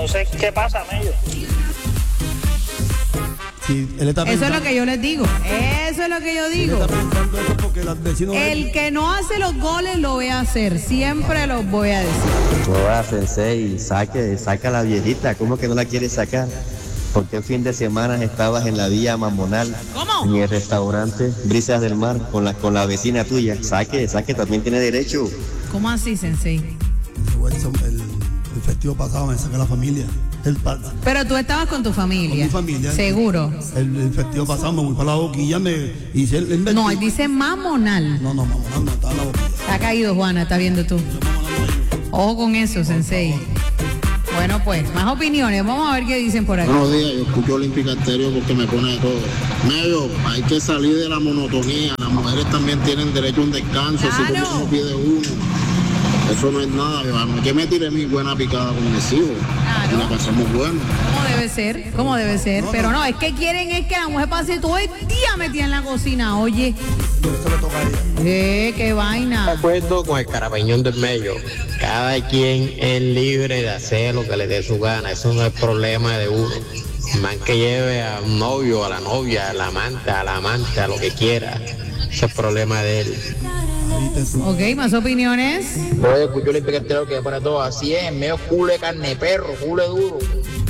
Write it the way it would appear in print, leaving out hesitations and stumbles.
Entonces, ¿qué pasa, Mello? Sí, él está Eso pensando, es lo que yo les digo. Eso es lo que yo él digo. está pensando eso porque los vecinos... El que no hace los goles lo voy a hacer. Siempre los voy a decir. Joda, Sensei, saca a la viejita, ¿cómo que no la quieres sacar? Porque el fin de semana estabas en la Villa Mamonal, ¿Cómo? en el restaurante Brisas del Mar, con la vecina tuya. Saque, también tiene derecho. ¿Cómo así, Sensei? El festivo pasado me saca la familia. Pero tú estabas con tu familia. Con mi familia. Seguro. El festivo pasado me voy para la boquilla, me hice el No, él dice mamonal. No, mamá, no, estaba en la boquilla. Ha caído, Juana, está viendo tú. Ojo con eso, Sensei. Bueno, pues, más opiniones. Vamos a ver qué dicen por aquí. Buenos días, yo escucho Olímpica Estéreo porque me pone de todo. Medio, hay que salir de la monotonía. Las mujeres también tienen derecho a un descanso, así Claro. como uno pide uno. Eso no es nada, hermano. Que me tiré mi buena picada con mis hijos. Claro. Y la pasamos bueno. ¿Cómo debe ser? Pero no, es que quieren es que la mujer pase todo el día metida en la cocina, oye. Eso le toca a ella. Qué vaina. De acuerdo con el carapeñón del medio. Cada quien es libre de hacer lo que le dé su gana. Eso no es problema de uno. El man que lleve a un novio, a la novia, al amante, a lo que quiera. Ese es problema de él. Ok, más opiniones. Yo escucho el Olímpica Estéreo que para todo así es, medio culo de carne de perro, culo de duro.